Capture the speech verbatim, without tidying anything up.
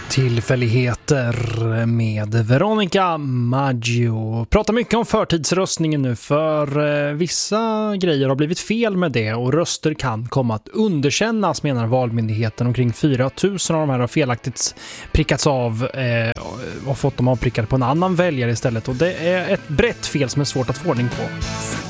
Tillfälligheter med Veronica Maggio. Pratar mycket om förtidsröstningen nu, för eh, vissa grejer har blivit fel med det och röster kan komma att underkännas, menar Valmyndigheten. Omkring fyra tusen av de här har felaktigt prickats av eh, och fått dem avprickade på en annan väljare istället, och det är ett brett fel som är svårt att få ordning på.